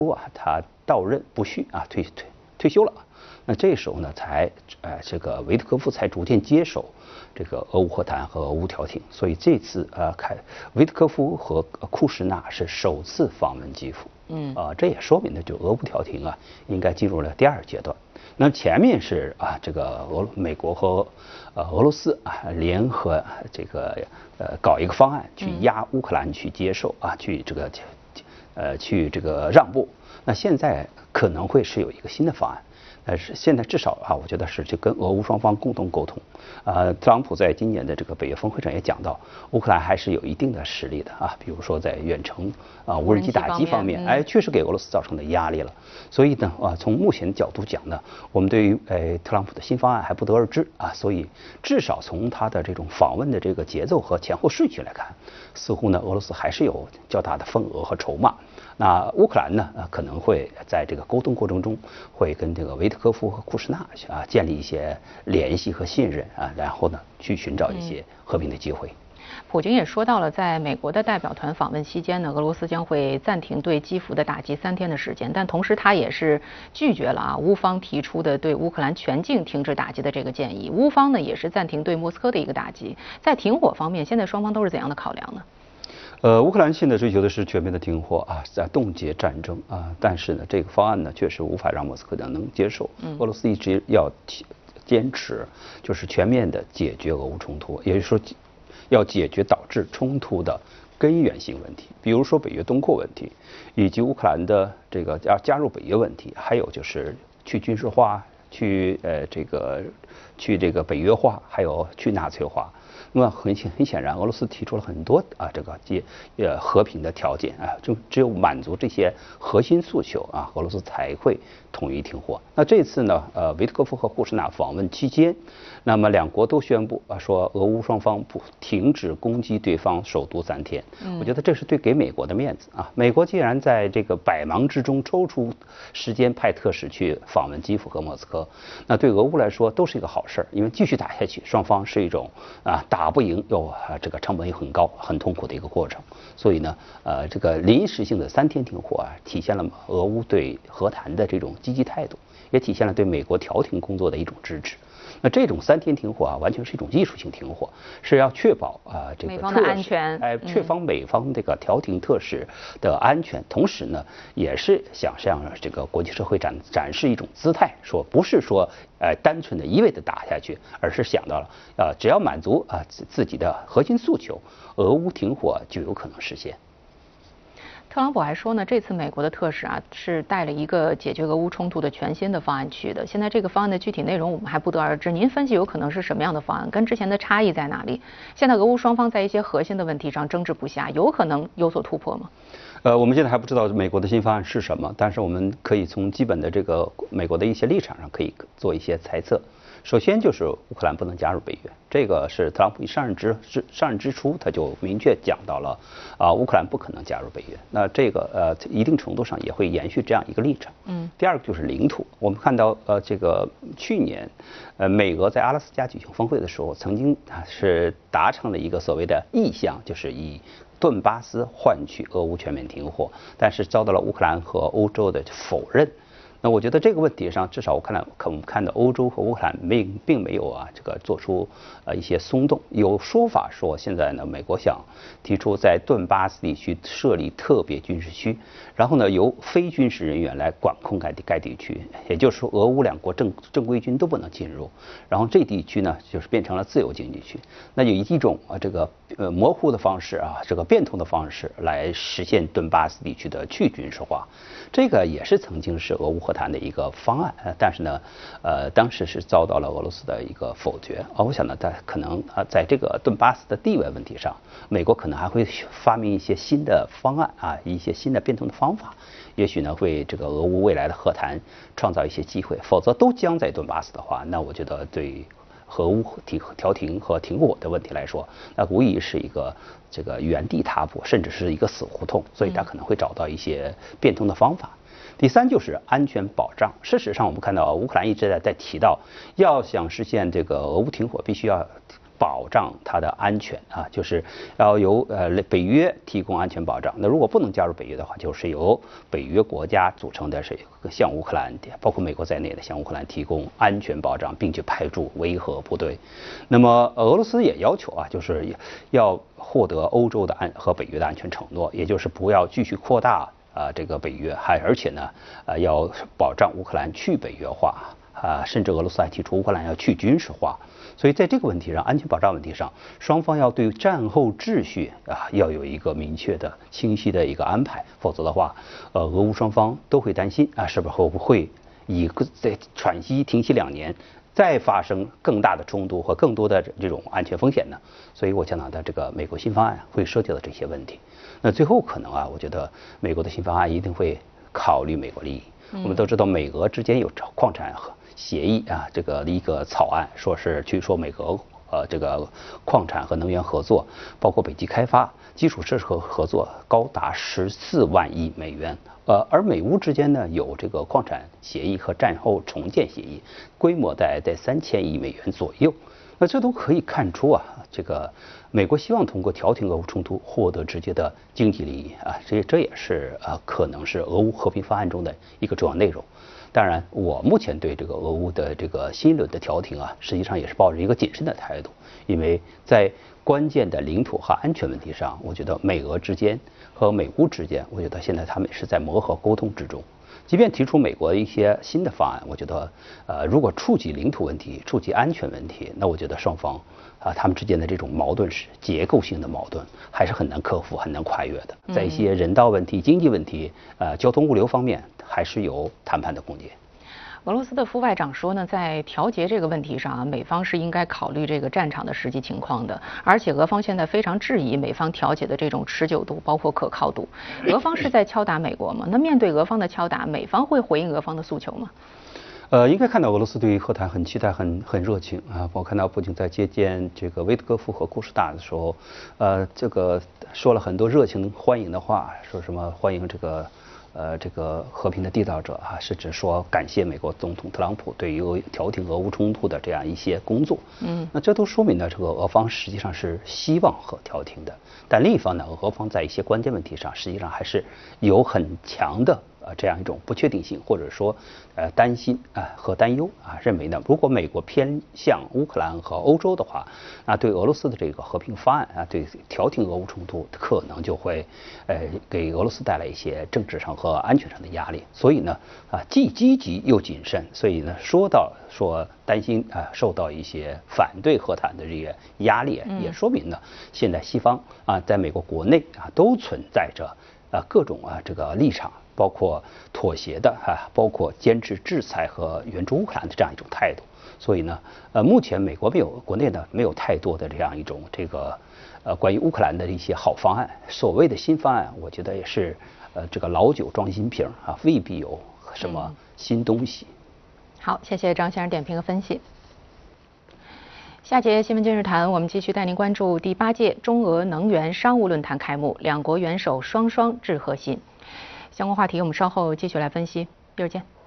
他到任不续啊，退休了。那这时候呢，这个维特科夫才逐渐接手这个俄乌和谈和俄乌调停。所以这次维特科夫和库什纳是首次访问基辅。这也说明呢，就俄乌调停啊，应该进入了第二阶段。那前面是这个美国和俄罗斯联合这个搞一个方案去压乌克兰去接受去这个让步。那现在可能会是有一个新的方案。但是现在至少我觉得是就跟俄乌双方共同沟通。特朗普在今年的这个北约峰会上也讲到，乌克兰还是有一定的实力的比如说在远程无人机打击方面，确实给俄罗斯造成的压力了。所以呢从目前的角度讲呢，我们对于特朗普的新方案还不得而知所以至少从他的这种访问的这个节奏和前后顺序来看，似乎呢俄罗斯还是有较大的份额和筹码。那乌克兰呢可能会在这个沟通过程中，会跟这个维特科夫和库什纳建立一些联系和信任然后呢去寻找一些和平的机会。 普京也说到了，在美国的代表团访问期间呢，俄罗斯将会暂停对基辅的打击3天的时间，但同时他也是拒绝了乌方提出的对乌克兰全境停止打击的这个建议。乌方呢也是暂停对莫斯科的一个打击。在停火方面，现在双方都是怎样的考量呢？ 乌克兰现在追求的是全面的停火在冻结战争但是呢，这个方案呢确实无法让莫斯科能接受。俄罗斯一直要坚持就是全面的解决俄乌冲突，也就是说要解决导致冲突的根源性问题，比如说北约东扩问题，以及乌克兰的这个要加入北约问题，还有就是去军事化、去这个北约化，还有去纳粹化。那么很显然，俄罗斯提出了很多这个和平的条件就只有满足这些核心诉求俄罗斯才会同意停火。那这次呢维特科夫和库什纳访问期间，那么两国都宣布说俄乌双方不停止攻击对方首都3天。我觉得这是给美国的面子美国既然在这个百忙之中抽出时间派特使去访问基辅和莫斯科，那对俄乌来说都是一个好事，因为继续打下去，双方是一种打不赢又这个成本又很高、很痛苦的一个过程。所以呢，这个临时性的3天停火体现了俄乌对和谈的这种积极态度，也体现了对美国调停工作的一种支持。那这种3天停火完全是一种技术性停火，是要确保这个美方的安全， 确保美方这个调停特使的安全，同时呢，也是想向这个国际社会展示一种姿态，说不是说单纯的一味的打下去，而是想到了只要满足自己的核心诉求，俄乌停火就有可能实现。 特朗普还说呢，这次美国的特使是带了一个解决俄乌冲突的全新的方案去的。现在这个方案的具体内容我们还不得而知，您分析有可能是什么样的方案？跟之前的差异在哪里？现在俄乌双方在一些核心的问题上争执不下，有可能有所突破吗？ 我们现在还不知道美国的新方案是什么，但是我们可以从基本的这个美国的一些立场上可以做一些猜测。首先就是乌克兰不能加入北约，这个是特朗普一上任之初他就明确讲到了乌克兰不可能加入北约。那这个一定程度上也会延续这样一个立场。第二个就是领土，我们看到这个去年美俄在阿拉斯加举行峰会的时候，曾经是达成了一个所谓的意向，就是以顿巴斯换取俄乌全面停火，但是遭到了乌克兰和欧洲的否认。那我觉得这个问题上，至少我们看到欧洲和乌克兰并没有这个做出一些松动。有说法说现在呢，美国想提出在顿巴斯地区设立特别军事区，然后呢由非军事人员来管控该地区，也就是说俄乌两国正规军都不能进入，然后这地区呢就是变成了自由经济区。那有一种这个模糊的方式这个变通的方式来实现顿巴斯地区的去军事化，这个也是曾经是俄乌和谈的一个方案，但是呢，当时是遭到了俄罗斯的一个否决。我想呢，他可能在这个顿巴斯的地位问题上，美国可能还会发明一些新的方案一些新的变通的方法，也许呢为这个俄乌未来的和谈创造一些机会。否则都将在顿巴斯的话，那我觉得对俄乌调停和停火的问题来说，那无疑是一个这个原地踏步，甚至是一个死胡同。所以他可能会找到一些变通的方法。第三就是安全保障。事实上，我们看到乌克兰一直在提到，要想实现这个俄乌停火，必须要保障它的安全啊，就是要由北约提供安全保障。那如果不能加入北约的话，就是由北约国家组成的向乌克兰，包括美国在内的向乌克兰提供安全保障，并且派驻维和部队。那么俄罗斯也要求啊，就是要获得欧洲的和北约的安全承诺，也就是不要继续扩大这个北约，而且呢要保障乌克兰去北约化甚至俄罗斯还提出乌克兰要去军事化。所以在这个问题上，安全保障问题上，双方要对战后秩序要有一个明确的、清晰的一个安排，否则的话，俄乌双方都会担心是不是会不会在喘息停息2年，再发生更大的冲突和更多的这种安全风险呢？所以我讲到的这个美国新方案会涉及到这些问题。那最后可能我觉得美国的新方案一定会考虑美国利益。我们都知道美俄之间有矿产协议这个一个草案，据说美俄这个矿产和能源合作，包括北极开发基础设施合作高达14万亿美元。而美乌之间呢有这个矿产协议和战后重建协议，规模在3000亿美元左右。那这都可以看出这个美国希望通过调停俄乌冲突获得直接的经济利益这也是可能是俄乌和平方案中的一个重要内容。当然，我目前对这个俄乌的这个新一轮的调停实际上也是抱着一个谨慎的态度，因为在关键的领土和安全问题上，我觉得美俄之间和美乌之间，我觉得现在他们是在磨合沟通之中。即便提出美国一些新的方案，我觉得如果触及领土问题、触及安全问题，那我觉得双方他们之间的这种矛盾是结构性的矛盾，还是很难克服、很难跨越的。在一些人道问题、经济问题、交通物流方面，还是有谈判的空间。 俄罗斯的副外长说呢，在调节这个问题上美方是应该考虑这个战场的实际情况的，而且俄方现在非常质疑美方调解的这种持久度，包括可靠度。俄方是在敲打美国吗？那面对俄方的敲打，美方会回应俄方的诉求吗？ 应该看到俄罗斯对于和谈很期待、很热情我看到普京在接见这个维特科夫和库什纳的时候，这个说了很多热情欢迎的话，说什么欢迎这个和平的缔造者甚至说感谢美国总统特朗普对于调停俄乌冲突的这样一些工作。那这都说明了这个俄方实际上是希望和调停的，但另一方呢，俄方在一些关键问题上实际上还是有很强的这样一种不确定性，或者说担心和担忧认为呢，如果美国偏向乌克兰和欧洲的话，那对俄罗斯的这个和平方案对调停俄乌冲突可能就会给俄罗斯带来一些政治上和安全上的压力。所以呢既积极又谨慎，所以呢说担心受到一些反对和谈的这些压力，也说明呢现在西方在美国国内都存在着各种这个立场，包括妥协的包括坚持制裁和援助乌克兰的这样一种态度。所以呢目前美国国内呢没有太多的这样一种这个关于乌克兰的一些好方案。所谓的新方案，我觉得也是这个老酒装新瓶未必有什么新东西。 好，谢谢张先生点评和分析。下节新闻今日谈，我们继续带您关注第8届中俄能源商务论坛开幕，两国元首双双致贺信。相关话题我们稍后继续来分析，一会儿见。